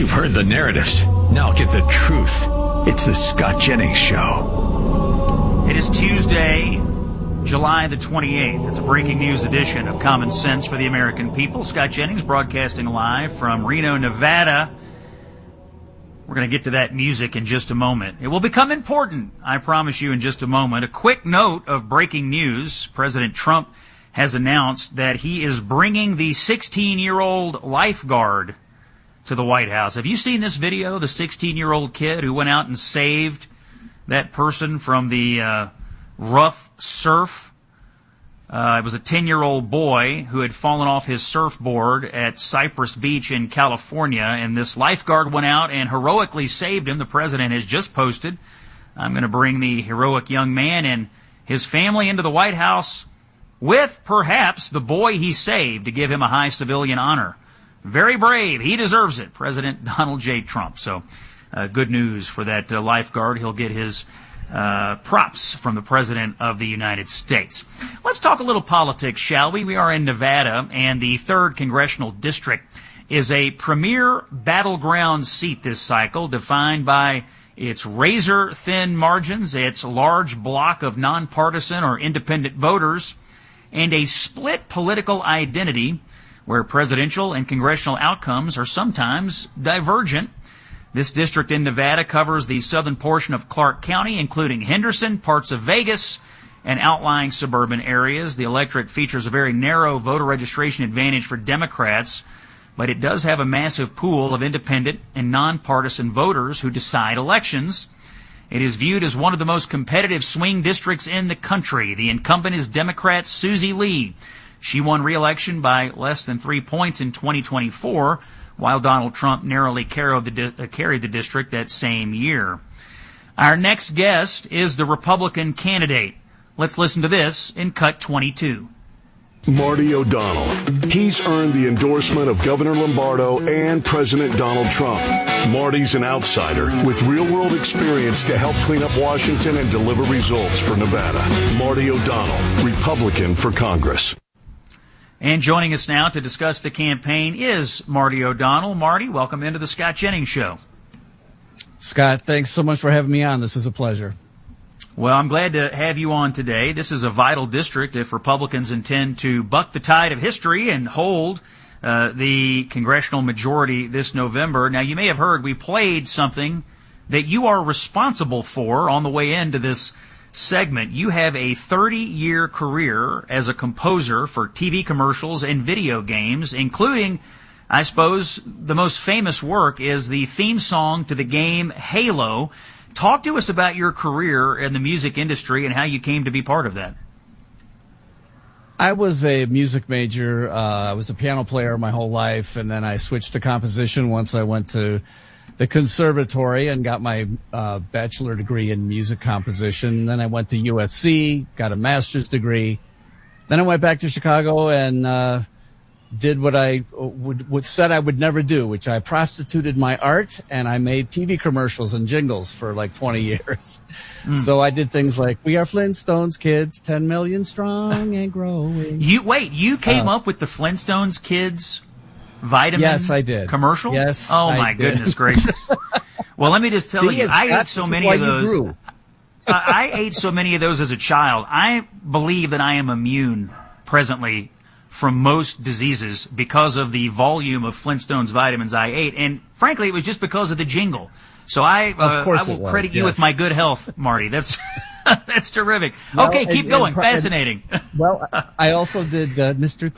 You've heard the narratives. Now get the truth. It's the Scott Jennings Show. It is Tuesday, July the 28th. It's a breaking news edition of Common Sense for the American People. Scott Jennings broadcasting live from Reno, Nevada. We're going to get to that music in just a moment. It will become important, I promise you, in just a moment. A quick note of breaking news. President Trump has announced that he is bringing the 16-year-old lifeguard to the White House. Have you seen this video? The 16-year-old kid who went out and saved that person from the rough surf. It was a 10-year-old boy who had fallen off his surfboard at Cypress Beach in California, and this lifeguard went out and heroically saved him. The president has just posted, "I'm going to bring the heroic young man and his family into the White House with perhaps the boy he saved to give him a high civilian honor." Very brave. He deserves it. President Donald J. Trump. So good news for that lifeguard. He'll get his props from the President of the United States. Let's talk a little politics, shall we? We are in Nevada, and the 3rd Congressional District is a premier battleground seat this cycle, defined by its razor-thin margins, its large block of nonpartisan or independent voters, and a split political identity where presidential and congressional outcomes are sometimes divergent. This district in Nevada covers the southern portion of Clark County, including Henderson, parts of Vegas, and outlying suburban areas. The electorate features a very narrow voter registration advantage for Democrats, but it does have a massive pool of independent and nonpartisan voters who decide elections. It is viewed as one of the most competitive swing districts in the country. The incumbent is Democrat Susie Lee. She won re-election by less than 3 points in 2024, while Donald Trump narrowly carried the district that same year. Our next guest is the Republican candidate. Let's listen to this in Cut 22. Marty O'Donnell. He's earned the endorsement of Governor Lombardo and President Donald Trump. Marty's an outsider with real-world experience to help clean up Washington and deliver results for Nevada. Marty O'Donnell, Republican for Congress. And joining us now to discuss the campaign is Marty O'Donnell. Marty, welcome into the Scott Jennings Show. Scott, thanks so much for having me on. This is a pleasure. Well, I'm glad to have you on today. This is a vital district if Republicans intend to buck the tide of history and hold the congressional majority this November. Now, you may have heard we played something that you are responsible for on the way into this segment. You have a 30-year career as a composer for TV commercials and video games, including, I suppose, the most famous work is the theme song to the game Halo. Talk to us about your career in the music industry and how you came to be part of that. I was a music major. I was a piano player my whole life, and then I switched to composition once I went to the conservatory and got my bachelor degree in music composition. Then I went to USC, got a master's degree. Then I went back to Chicago and did what I said I would never do, which I prostituted my art, and I made TV commercials and jingles for like 20 years. So I did things like, "We are Flintstones kids, 10 million strong and growing." You came up with the Flintstones kids vitamin Yes, I did. commercial? Yes, Oh, I my did. goodness gracious. Well, let me just tell you, I ate so many of those. I ate so many of those as a child. I believe that I am immune presently from most diseases because of the volume of Flintstones vitamins I ate. And frankly, it was just because of the jingle. So I will credit you with my good health, Marty. That's that's terrific. Well, okay, keep going. Fascinating. Well, I also did Mr.